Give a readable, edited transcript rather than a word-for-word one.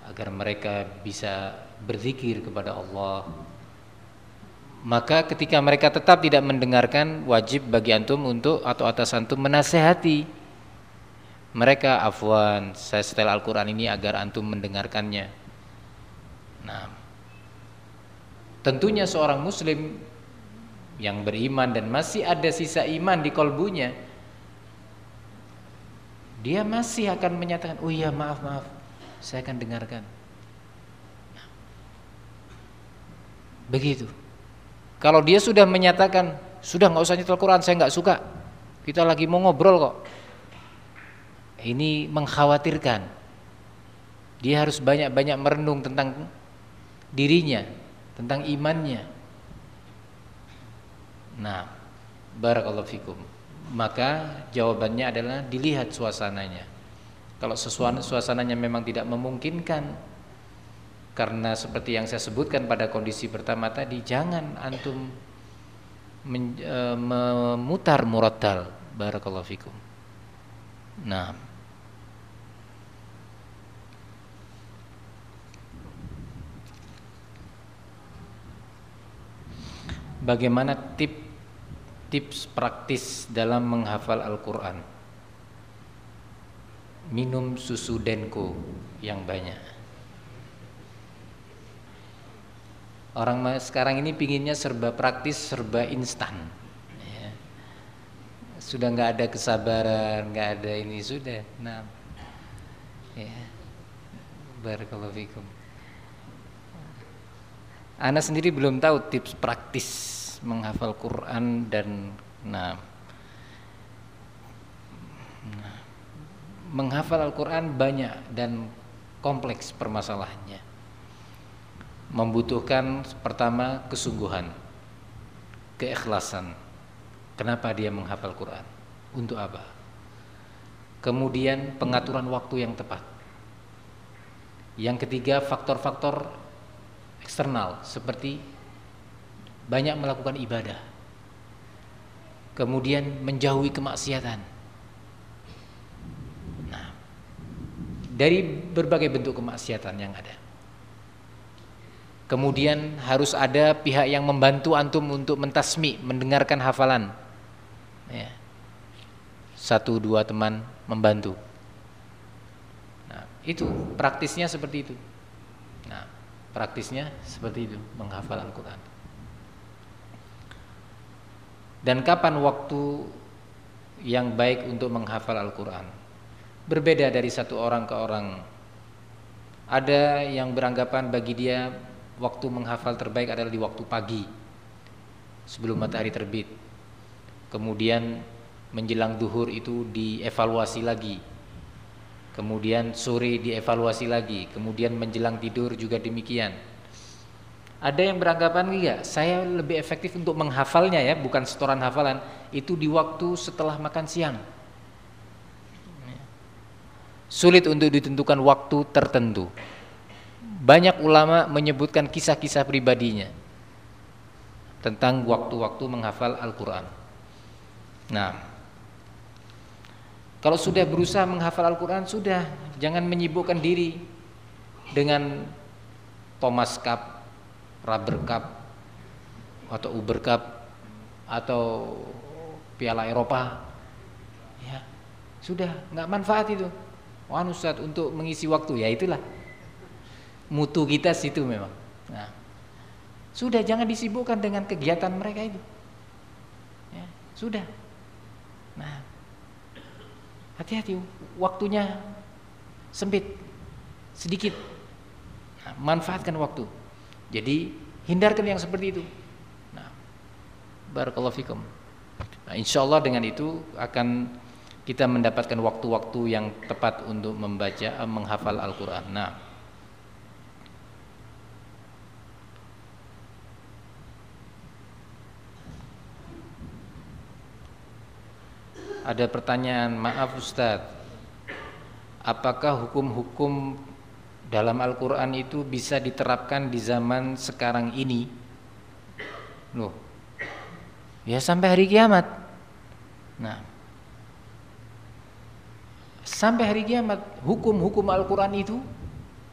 agar mereka bisa berzikir kepada Allah. Maka ketika mereka tetap tidak mendengarkan, wajib bagi antum untuk atau atas antum menasehati mereka, afwan, saya setel Al-Quran ini agar antum mendengarkannya. Nah, tentunya seorang muslim yang beriman dan masih ada sisa iman di kolbunya, dia masih akan menyatakan, oh iya maaf, saya akan dengarkan. Nah, begitu. Kalau dia sudah menyatakan, sudah nggak usah nyetel Quran, saya nggak suka, kita lagi mau ngobrol kok, ini mengkhawatirkan. Dia harus banyak-banyak merenung tentang dirinya, tentang imannya. Nah, barakallahu fikum. Maka jawabannya adalah dilihat suasananya. Kalau suasananya memang tidak memungkinkan, karena seperti yang saya sebutkan pada kondisi pertama tadi, jangan antum memutar murattal. Barakallahu fikum. Nah, bagaimana tips praktis dalam menghafal Al-Quran? Minum susu Denko yang banyak. Orang sekarang ini pinginnya serba praktis, serba instan, ya. Sudah nggak ada kesabaran, nggak ada ini sudah. Nah, ya. Barakallahu fikum. Ana sendiri belum tahu tips praktis menghafal Quran dan menghafal Al-Quran banyak dan kompleks permasalahannya. Membutuhkan pertama kesungguhan, keikhlasan. Kenapa dia menghafal Quran? Untuk apa? Kemudian pengaturan waktu yang tepat. Yang ketiga, faktor-faktor eksternal seperti banyak melakukan ibadah. Kemudian menjauhi kemaksiatan. Nah, dari berbagai bentuk kemaksiatan yang ada. Kemudian harus ada pihak yang membantu antum untuk mentasmi, mendengarkan hafalan, ya. 1-2 teman membantu. Nah, itu praktisnya seperti itu. Nah, praktisnya seperti itu menghafal Al-Quran. Dan kapan waktu yang baik untuk menghafal Al-Quran? Berbeda dari satu orang ke orang. Ada yang beranggapan bagi dia waktu menghafal terbaik adalah di waktu pagi sebelum matahari terbit. Kemudian menjelang duhur itu dievaluasi lagi. Kemudian sore dievaluasi lagi. Kemudian menjelang tidur juga demikian. Ada yang beranggapan enggak, saya lebih efektif untuk menghafalnya ya, bukan setoran hafalan, itu di waktu setelah makan siang. Sulit untuk ditentukan waktu tertentu. Banyak ulama menyebutkan kisah-kisah pribadinya tentang waktu-waktu menghafal Al-Quran. Nah, kalau sudah berusaha menghafal Al-Quran, sudah, jangan menyibukkan diri dengan Thomas Cup, Rubber Cup, atau Uber Cup, atau Piala Eropa. Ya, sudah, nggak manfaat itu. Wah, Ustaz, untuk mengisi waktu, ya itulah mutu kita situ memang. Nah, sudah, jangan disibukkan dengan kegiatan mereka itu. Ya, sudah. Nah, hati-hati, waktunya sempit, sedikit. Nah, manfaatkan waktu. Jadi hindarkan yang seperti itu. Nah, barakallahu fikum. Nah, insyaallah dengan itu akan kita mendapatkan waktu-waktu yang tepat untuk membaca, menghafal Al-Quran. Nah, ada pertanyaan, maaf Ustadz, apakah hukum-hukum dalam Al-Quran itu bisa diterapkan di zaman sekarang ini? Loh, ya sampai hari kiamat. Nah, sampai hari kiamat hukum-hukum Al-Quran itu